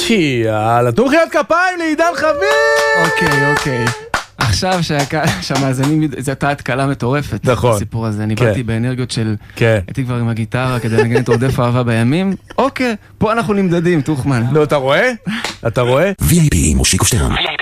יאללה, תנו מחיאות כפיים לעידן חביב! אוקיי. עכשיו שהמאזינים, זו הייתה התקלה מטורפת. נכון. הסיפור הזה, אני באתי באנרגיות של... כן. הייתי כבר עם הגיטרה כדי לנגן את עודף אהבה בימים. אוקיי, פה אנחנו נמדדים, תוכמן. נו, אתה רואה? VIP עם מושיקו שטרן.